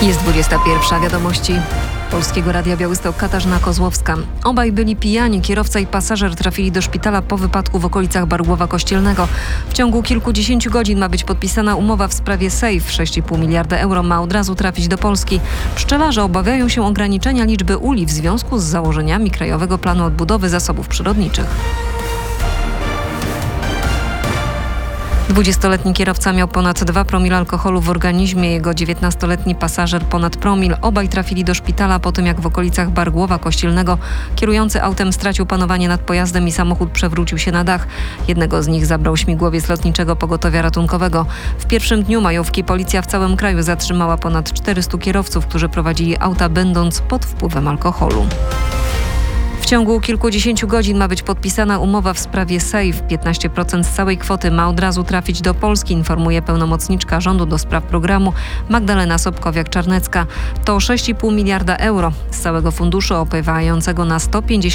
Jest 21. Wiadomości Polskiego Radia Białystok, Katarzyna Kozłowska. Obaj byli pijani. Kierowca i pasażer trafili do szpitala po wypadku w okolicach Bargłowa Kościelnego. W ciągu kilkudziesięciu godzin ma być podpisana umowa w sprawie SAFE. 6,5 miliarda euro ma od razu trafić do Polski. Pszczelarze obawiają się ograniczenia liczby uli w związku z założeniami Krajowego Planu Odbudowy Zasobów Przyrodniczych. 20-letni kierowca miał ponad 2 promile alkoholu w organizmie. Jego 19-letni pasażer ponad promil. Obaj trafili do szpitala po tym, jak w okolicach Bargłowa Kościelnego kierujący autem stracił panowanie nad pojazdem i samochód przewrócił się na dach. Jednego z nich zabrał śmigłowiec Lotniczego Pogotowia Ratunkowego. W pierwszym dniu majówki policja w całym kraju zatrzymała ponad 400 kierowców, którzy prowadzili auta będąc pod wpływem alkoholu. W ciągu kilkudziesięciu godzin ma być podpisana umowa w sprawie SAFE. 15% z całej kwoty ma od razu trafić do Polski, informuje pełnomocniczka rządu do spraw programu Magdalena Sobkowiak-Czarnecka. To 6,5 miliarda euro z całego funduszu opływającego na 150